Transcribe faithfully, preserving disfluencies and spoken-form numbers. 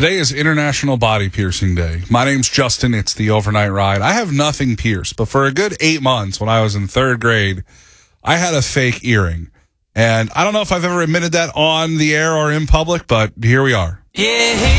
Today is International Body Piercing Day. My name's Justin. It's the Overnight Ride. I have nothing pierced, but for a good eight months when I was in third grade, I had a fake earring. And I don't know if I've ever admitted that on the air or in public, but here we are. Yeah.